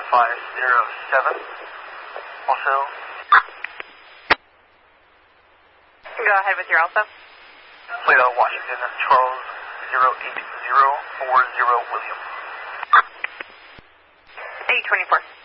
507. Also. Go ahead with your Alpha. Toledo, Washington, Charles 08040 William. 824.